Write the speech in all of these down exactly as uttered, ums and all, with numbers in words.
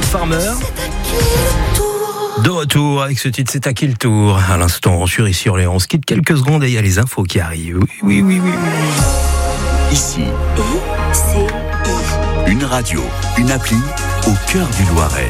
Farmer. De retour avec ce titre, c'est à qui le tour? À l'instant, sur Ici Orléans, on se quitte quelques secondes et il y a les infos qui arrivent. Oui, oui, oui, oui. oui. Ici, une radio, une appli au cœur du Loiret.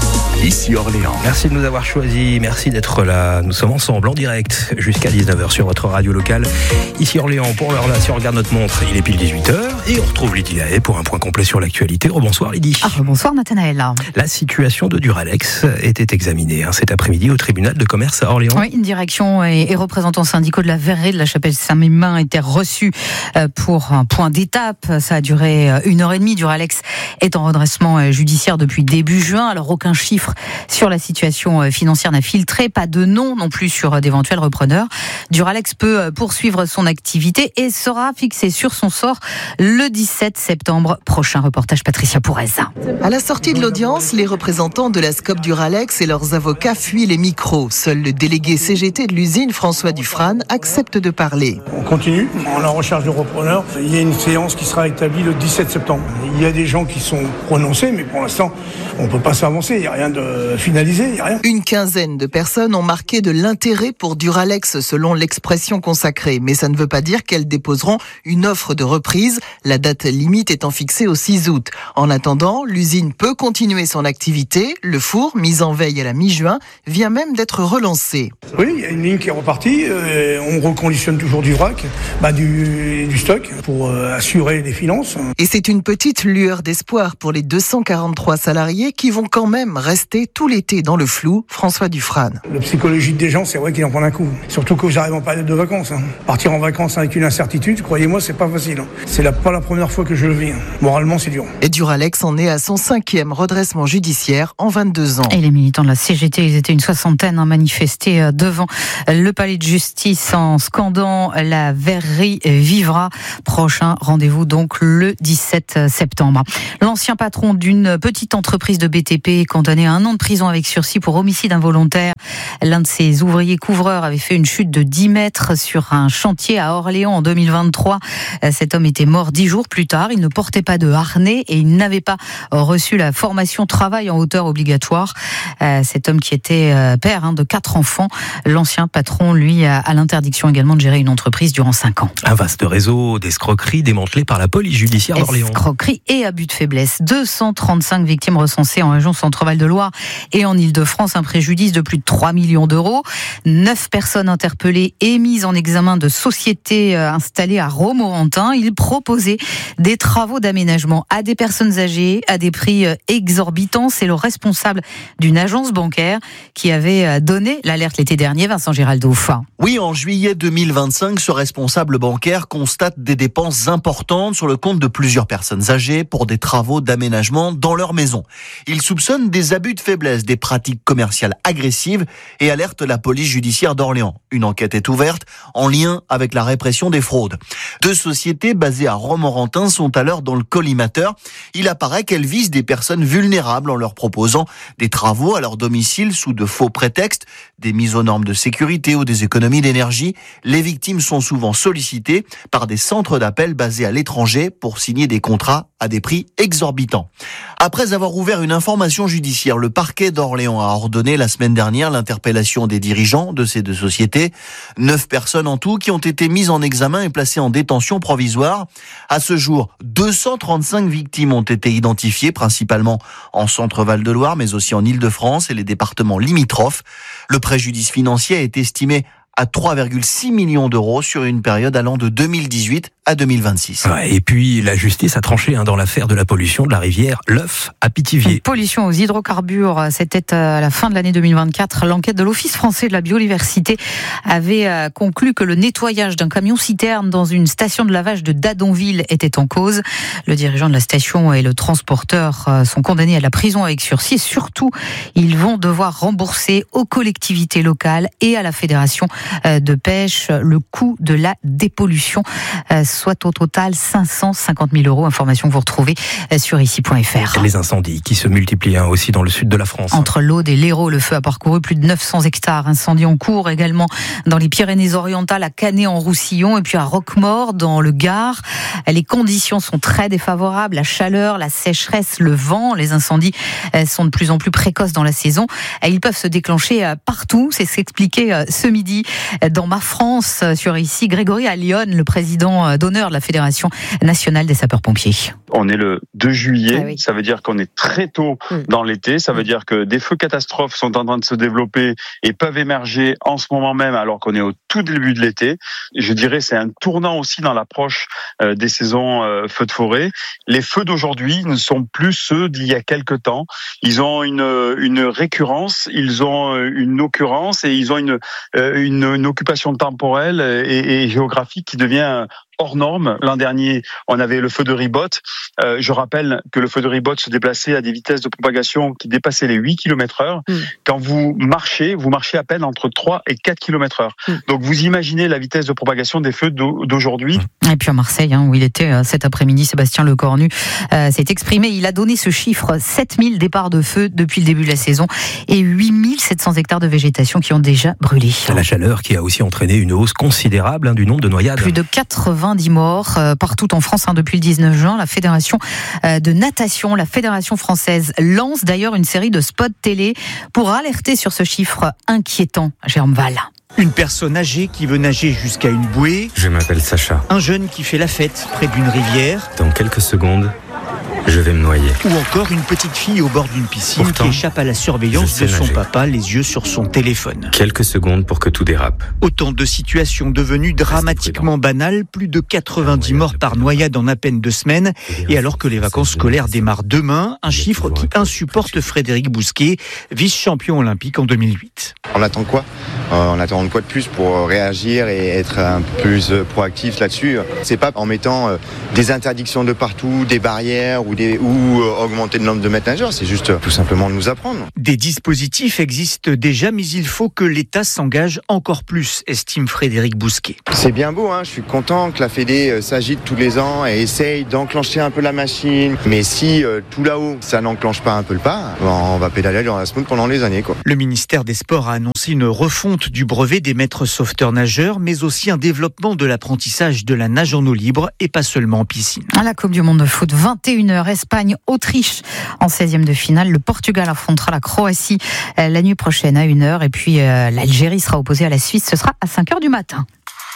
Ici Orléans. Merci de nous avoir choisis, merci d'être là. Nous sommes ensemble en direct jusqu'à dix-neuf heures sur votre radio locale. Ici Orléans, pour l'heure là, si on regarde notre montre, il est pile dix-huit heures et on retrouve Lydie Lahaye pour un point complet sur l'actualité. Rebonsoir Lydie. Ah, bonsoir Nathanaël. La situation de Duralex était examinée hein, cet après-midi au tribunal de commerce à Orléans. Oui, une direction et, et représentants syndicaux de la verrerie de la Chapelle-Saint-Mémin étaient reçus pour un point d'étape. Ça a duré une heure et demie. Duralex est en redressement judiciaire depuis début juin. Alors aucun chiffre sur la situation financière n'a filtré, pas de nom non plus sur d'éventuels repreneurs. Duralex peut poursuivre son activité et sera fixé sur son sort le dix-sept septembre prochain. Reportage Patricia Pourez. À la sortie de l'audience, les représentants de la SCOP Duralex et leurs avocats fuient les micros. Seul le délégué C G T de l'usine, François Dufrane, accepte de parler. On continue, on est en recherche de repreneurs. Il y a une séance qui sera établie le dix-sept septembre. Il y a des gens qui sont prononcés, mais pour l'instant, on ne peut pas s'avancer. Il n'y a rien de finalisé, il n'y a rien. Une quinzaine de personnes ont marqué de l'intérêt pour Duralex, selon l'expression consacrée. Mais ça ne veut pas dire qu'elles déposeront une offre de reprise, la date limite étant fixée au six août. En attendant, l'usine peut continuer son activité. Le four, mis en veille à la mi-juin, vient même d'être relancé. Oui, il y a une ligne qui est repartie. Euh, on reconditionne toujours du vrac, bah, du, du stock pour euh, assurer les finances. Et c'est une petite lueur d'espoir pour les deux cent quarante-trois salariés qui vont quand même rester tout l'été dans le flou. François Dufrane. La psychologie des gens, c'est vrai qu'ils en prennent un coup. Surtout que j'arrive en période de vacances. Hein. Partir en vacances avec une incertitude, croyez-moi, c'est pas facile. Hein. C'est la, pas la première fois que je le vis. Hein. Moralement, c'est dur. Et Duralex en est à son cinquième redressement judiciaire en vingt-deux ans. Et les militants de la C G T, ils étaient une soixantaine à manifester devant le palais de justice en scandant « La verrerie vivra ». Prochain rendez-vous donc le dix-sept septembre. L'ancien patron d'une petite entreprise de B T P est condamné à un an de prison avec sursis pour homicide involontaire. L'un de ses ouvriers couvreurs avait fait une chute de dix mètres sur un chantier à Orléans en deux mille vingt-trois. Cet homme était mort dix jours plus tard. Il ne portait pas de harnais et il n'avait pas reçu la formation travail en hauteur obligatoire. Cet homme qui était père de quatre enfants, l'ancien patron, lui, a l'interdiction également de gérer une entreprise durant cinq ans. Un vaste réseau d'escroqueries démantelé par la police judiciaire d'Orléans. Escroquerie et abus de faiblesse. deux cent trente-cinq victimes recensées en région Centre-Val de Loire et en Île-de-France, un préjudice de plus de trois millions d'euros. Neuf personnes interpellées et mises en examen de sociétés installées à Romorantin. Ils proposaient des travaux d'aménagement à des personnes âgées à des prix exorbitants. C'est le responsable d'une agence bancaire qui avait donné l'alerte l'été dernier, Vincent Giraldo. Oui, en juillet deux mille vingt-cinq, ce responsable bancaire constate des dépenses importantes sur le compte de plusieurs personnes âgées pour des travaux d'aménagement dans leur maison. Il soupçonne des abus de faiblesse, des pratiques commerciales agressives et alerte la police judiciaire d'Orléans. Une enquête est ouverte en lien avec la répression des fraudes. Deux sociétés basées à Romorantin sont à l'heure dans le collimateur. Il apparaît qu'elles visent des personnes vulnérables en leur proposant des travaux à leur domicile sous de faux prétextes, des mises aux normes de sécurité ou des économies d'énergie. Les victimes sont souvent sollicitées par des centres d'appel basés à l'étranger pour signer des contrats à des prix exorbitants. Après avoir ouvert une information judiciaire, le parquet d'Orléans a ordonné la semaine dernière l'interpellation des dirigeants de ces deux sociétés. Neuf personnes en tout qui ont été mises en examen et placées en détention provisoire. À ce jour, deux cent trente-cinq victimes ont été identifiées, principalement en Centre-Val de Loire, mais aussi en Île-de-France et les départements limitrophes. Le préjudice financier est estimé à trois virgule six millions d'euros sur une période allant de deux mille dix-huit à deux mille vingt-six. Ouais, et puis la justice a tranché hein, dans l'affaire de la pollution de la rivière L'Œuf à Pithiviers. Pollution aux hydrocarbures, c'était à la fin de l'année deux mille vingt-quatre. L'enquête de l'Office français de la biodiversité avait conclu que le nettoyage d'un camion-citerne dans une station de lavage de Dadonville était en cause. Le dirigeant de la station et le transporteur sont condamnés à la prison avec sursis. Surtout, ils vont devoir rembourser aux collectivités locales et à la fédération de pêche le coût de la dépollution. soit au total cinq cent cinquante mille euros. Information que vous retrouvez sur ici point f r. Les incendies qui se multiplient hein, aussi dans le sud de la France. Entre l'Aude et l'Hérault, le feu a parcouru plus de neuf cents hectares. Incendie en cours également dans les Pyrénées-Orientales, à Canet-en-Roussillon et puis à Roquemaure dans le Gard. Les conditions sont très défavorables. La chaleur, la sécheresse, le vent. Les incendies sont de plus en plus précoces dans la saison. Ils peuvent se déclencher partout. C'est ce qu'expliquait ce midi dans Ma France sur ici Grégory Allione, le président d'honneur de la Fédération nationale des sapeurs-pompiers. On est le deux juillet, ah oui. Ça veut dire qu'on est très tôt dans l'été, ça veut dire que des feux catastrophes sont en train de se développer et peuvent émerger en ce moment même alors qu'on est au tout début de l'été. Je dirais c'est un tournant aussi dans l'approche des saisons feux de forêt. Les feux d'aujourd'hui ne sont plus ceux d'il y a quelques temps. Ils ont une, une récurrence, ils ont une occurrence et ils ont une, une, une occupation temporelle et, et géographique qui devient hors norme. L'an dernier, on avait le feu de Ribot. Euh, je rappelle que le feu de Ribot se déplaçait à des vitesses de propagation qui dépassaient les huit kilomètres heure. Mm. Quand vous marchez, vous marchez à peine entre trois et quatre kilomètres heure. Mm. Donc vous imaginez la vitesse de propagation des feux d'aujourd'hui. Et puis à Marseille, hein, où il était euh, cet après-midi, Sébastien Lecornu euh, s'est exprimé. Il a donné ce chiffre, sept mille départs de feu depuis le début de la saison et huit mille sept cents hectares de végétation qui ont déjà brûlé. La chaleur qui a aussi entraîné une hausse considérable hein, du nombre de noyades. Plus de quatre-vingts dix morts euh, partout en France hein, depuis le dix-neuf juin. La Fédération euh, de natation, la Fédération française, lance d'ailleurs une série de spots télé pour alerter sur ce chiffre inquiétant. Jérôme Val. Une personne âgée qui veut nager jusqu'à une bouée. Je m'appelle Sacha. Un jeune qui fait la fête près d'une rivière. Dans quelques secondes, je vais me noyer. Ou encore une petite fille au bord d'une piscine. Pourtant, qui échappe à la surveillance de son nager. papa, les yeux sur son téléphone. Quelques secondes pour que tout dérape. Autant de situations devenues dramatiquement banales, plus de quatre-vingt-dix morts par noyade en à peine deux semaines. Et alors que les vacances scolaires démarrent demain, un chiffre qui insupporte Frédéric Bousquet, vice-champion olympique en deux mille huit. On attend quoi ? euh, On attend quoi de plus pour réagir et être un peu plus proactif là-dessus ? C'est pas en mettant euh, des interdictions de partout, des barrières ou Des, ou euh, augmenter le nombre de maîtres nageurs, c'est juste euh, tout simplement de nous apprendre. Des dispositifs existent déjà, mais il faut que l'État s'engage encore plus, estime Frédéric Bousquet. C'est bien beau, hein, je suis content que la Fédé euh, s'agite tous les ans et essaye d'enclencher un peu la machine, mais si euh, tout là-haut, ça n'enclenche pas un peu le pas, on va pédaler dans la semaine pendant les années, quoi. Le ministère des Sports a annoncé une refonte du brevet des maîtres sauveteurs nageurs, mais aussi un développement de l'apprentissage de la nage en eau libre et pas seulement en piscine. À la Coupe du Monde de foot, vingt et une heures, Espagne, Autriche en seizième de finale. Le Portugal affrontera la Croatie la nuit prochaine à une heure. Et puis euh, l'Algérie sera opposée à la Suisse. Ce sera à cinq heures du matin.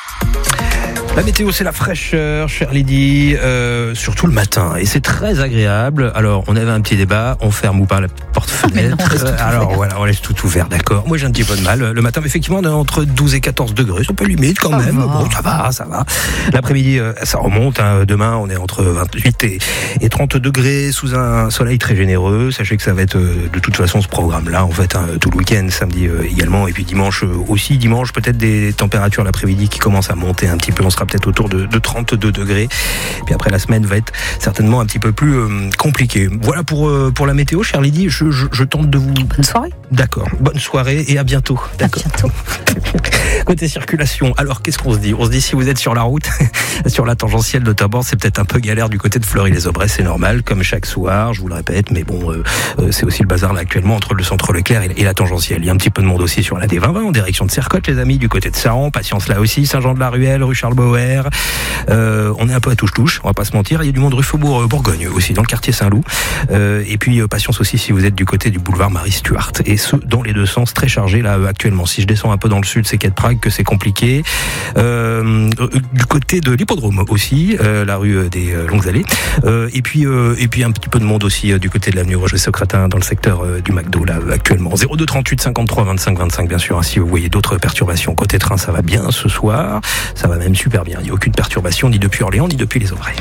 La météo, c'est la fraîcheur, cher Lydie, euh, surtout le matin. Et c'est très agréable. Alors, on avait un petit débat, on ferme ou pas la porte-fenêtre. Non, Alors, voilà, on laisse tout ouvert, d'accord. Moi, j'ai un petit peu de mal. Le matin, effectivement, on est entre douze et quatorze degrés. C'est un peu limite quand ça même. Va. Bon, ça va, ça va. L'après-midi, ça remonte. Hein. Demain, on est entre vingt-huit et, et trente degrés sous un soleil très généreux. Sachez que ça va être, de toute façon, ce programme-là, en fait, hein, tout le week-end, samedi euh, également. Et puis dimanche euh, aussi. Dimanche, peut-être des températures l'après-midi qui commencent à monter un petit peu. On sera peut-être autour de, de trente-deux degrés. Puis après, la semaine va être certainement un petit peu plus euh, compliquée. Voilà pour, euh, pour la météo, chère Lydie. Je, je, je tente de vous... Bonne soirée. D'accord. Bonne soirée et à bientôt. D'accord. À bientôt. Côté circulation, alors qu'est-ce qu'on se dit ? On se dit si vous êtes sur la route, sur la tangentielle notamment, c'est peut-être un peu galère du côté de Fleury-les-Aubrais, c'est normal, comme chaque soir, je vous le répète, mais bon, euh, euh, c'est aussi le bazar là actuellement entre le centre Leclerc et, et la tangentielle. Il y a un petit peu de monde aussi sur la D vingt vingt en direction de Sercotte, les amis, du côté de Saran, patience là aussi, Saint-Jean-de-la-Ruelle, rue Charles-Bauer. Euh, on est un peu à touche-touche, on va pas se mentir. Il y a du monde rue Faubourg-Bourgogne aussi, dans le quartier Saint-Loup. Euh, et puis euh, patience aussi si vous êtes du côté du boulevard Marie-Stuart. Et ce, dans les deux sens, très chargé là actuellement. Si je descends un peu dans le sud, c'est quai de Prague que c'est compliqué. Euh, du côté de l'hippodrome aussi, euh, la rue des euh, Longues Allées. Euh, et puis euh, et puis un petit peu de monde aussi euh, du côté de l'avenue Roger-Socratin dans le secteur euh, du McDo là actuellement. zéro deux trente-huit cinquante-trois vingt-cinq vingt-cinq bien sûr. Hein, si vous voyez d'autres perturbations côté train, ça va bien ce soir. Ça va même super bien. Il n'y a aucune perturbation ni depuis Orléans ni depuis les Aubrais.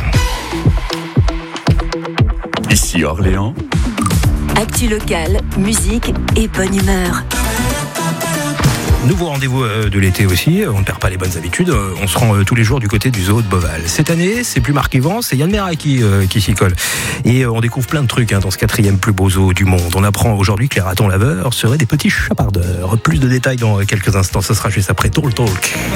Ici Orléans. Actu locale, musique et bonne humeur. Nouveau rendez-vous de l'été aussi, on ne perd pas les bonnes habitudes, on se rend tous les jours du côté du zoo de Beauval. Cette année, c'est plus marquivant, c'est Yann Merak qui, euh, qui s'y colle. Et on découvre plein de trucs hein, dans ce quatrième plus beau zoo du monde. On apprend aujourd'hui que les ratons laveurs seraient des petits chapardeurs. Plus de détails dans quelques instants, ce sera juste après Talk Talk.